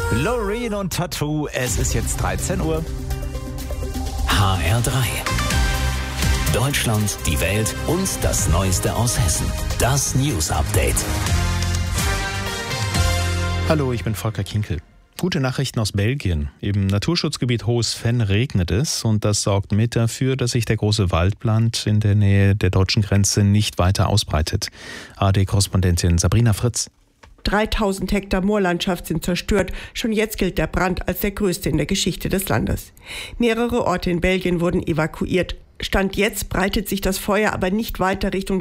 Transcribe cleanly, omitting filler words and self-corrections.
Loreen und Tattoo, es ist jetzt 13 Uhr. HR3. Deutschland, die Welt und das Neueste aus Hessen. Das News Update. Hallo, ich bin Volker Kinkel. Gute Nachrichten aus Belgien. Im Naturschutzgebiet Hohes Venn regnet es und das sorgt mit dafür, dass sich der große Waldbrand in der Nähe der deutschen Grenze nicht weiter ausbreitet. ARD-Korrespondentin Sabrina Fritz. 3000 Hektar Moorlandschaft sind zerstört. Schon jetzt gilt der Brand als der größte in der Geschichte des Landes. Mehrere Orte in Belgien wurden evakuiert. Stand jetzt breitet sich das Feuer aber nicht weiter Richtung